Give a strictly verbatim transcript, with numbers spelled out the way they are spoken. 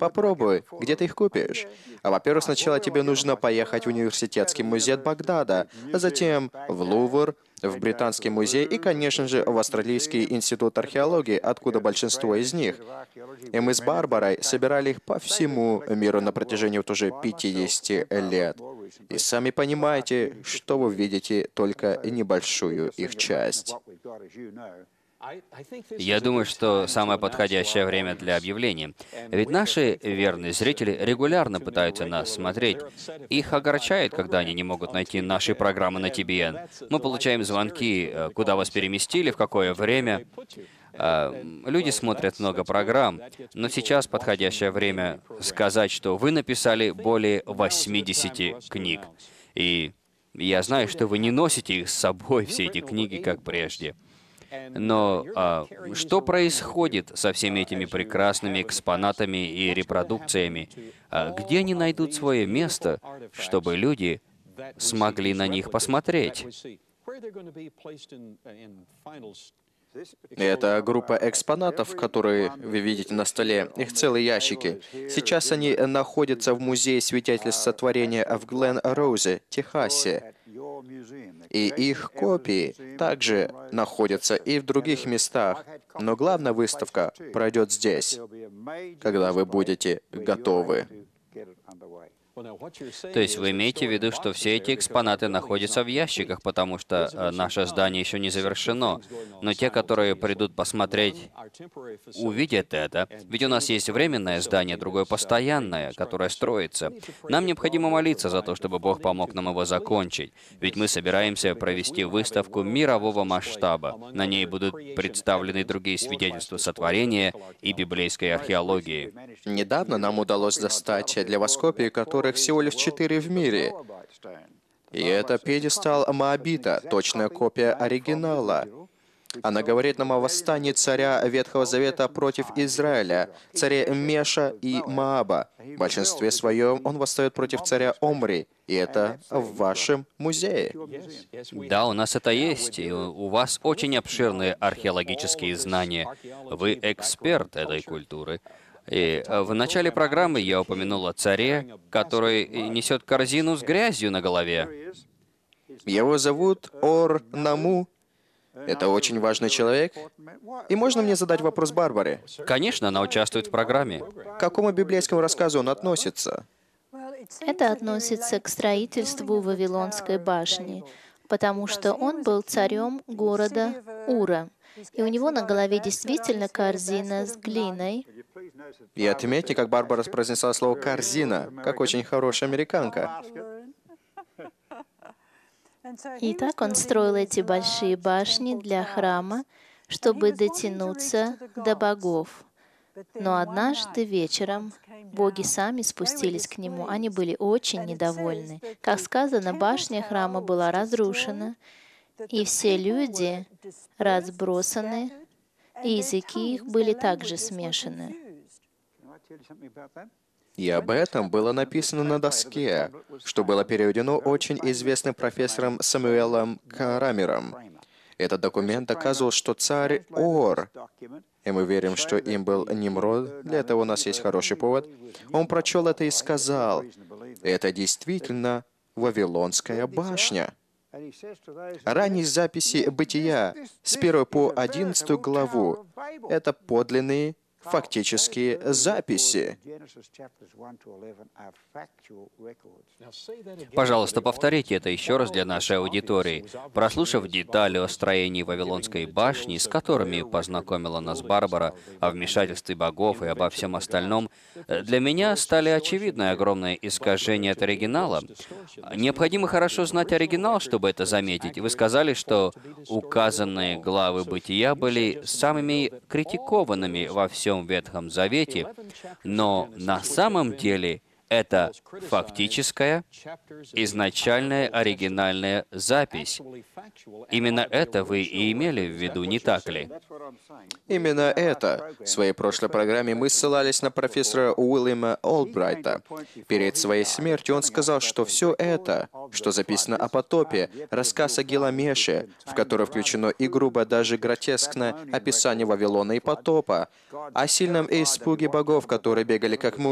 Попробуй, где ты их купишь? А во-первых, сначала тебе нужно поехать в университетский музей Багдада, а затем в Лувр, в Британский музей и, конечно же, в Австралийский институт археологии, откуда большинство из них. И мы с Барбарой собирали их по всему миру на протяжении вот уже пятидесяти лет. И сами понимаете, что вы видите только небольшую их часть. Я думаю, что самое подходящее время для объявления. Ведь наши верные зрители регулярно пытаются нас смотреть. Их огорчает, когда они не могут найти наши программы на Ти Би Эн. Мы получаем звонки, э, куда вас переместили, в какое время. А, Люди смотрят много программ, но сейчас подходящее время сказать, что вы написали более восьмидесяти книг. И я знаю, что вы не носите их с собой, все эти книги, как прежде. Но а, что происходит со всеми этими прекрасными экспонатами и репродукциями? А, где они найдут свое место, чтобы люди смогли на них посмотреть? Это группа экспонатов, которые вы видите на столе. Их целые ящики. Сейчас они находятся в Музее свидетельств сотворения в Глен-Роузе, Техасе. И их копии также находятся и в других местах. Но главная выставка пройдет здесь, когда вы будете готовы. То есть вы имеете в виду, что все эти экспонаты находятся в ящиках, потому что э, наше здание еще не завершено. Но те, которые придут посмотреть, увидят это. Ведь у нас есть временное здание, другое постоянное, которое строится. Нам необходимо молиться за то, чтобы Бог помог нам его закончить. Ведь мы собираемся провести выставку мирового масштаба. На ней будут представлены другие свидетельства сотворения и библейской археологии. Недавно нам удалось достать для вас копии, которых всего лишь четыре в мире. И это пьедестал Моабита, точная копия оригинала. Она говорит нам о восстании царя Ветхого Завета против Израиля, царя Меша и Моаба. В большинстве своем он восстает против царя Омри, и это в вашем музее. Да, у нас это есть, и у у вас очень обширные археологические знания. Вы эксперт этой культуры. И э, в начале программы я упомянул о царе, который несет корзину с грязью на голове. Его зовут Ор-Наму. Это очень важный человек. И можно мне задать вопрос Барбаре? Конечно, она участвует в программе. К какому библейскому рассказу он относится? Это относится к строительству Вавилонской башни, потому что он был царем города Ура. И у него на голове действительно корзина с глиной. И отметьте, как Барбара произнесла слово «корзина», как очень хорошая американка. И так он строил эти большие башни для храма, чтобы дотянуться до богов. Но однажды вечером боги сами спустились к нему. Они были очень недовольны. Как сказано, башня храма была разрушена, и все люди разбросаны, и языки их были также смешаны. И об этом было написано на доске, что было переведено очень известным профессором Самуэлом Крамером. Этот документ доказывал, что царь Ор, и мы верим, что им был Нимрод, для этого у нас есть хороший повод, он прочел это и сказал, это действительно Вавилонская башня. Ранние записи Бытия с первой по одиннадцатую главу — это подлинные фактические записи. Пожалуйста, повторите это еще раз для нашей аудитории. Прослушав детали о строении Вавилонской башни, с которыми познакомила нас Барбара, о вмешательстве богов и обо всем остальном, для меня стали очевидны огромные искажения от оригинала. Необходимо хорошо знать оригинал, чтобы это заметить. Вы сказали, что указанные главы Бытия были самыми критикованными во всем Ветхом Завете, но на самом деле это фактическая, изначальная, оригинальная запись. Именно это вы и имели в виду, не так ли? Именно это. В своей прошлой программе мы ссылались на профессора Уильяма Олбрайта. Перед своей смертью он сказал, что все это, что записано о потопе, рассказ о Гиламеше, в который включено и грубо, даже гротескное описание Вавилона и потопа, о сильном испуге богов, которые бегали как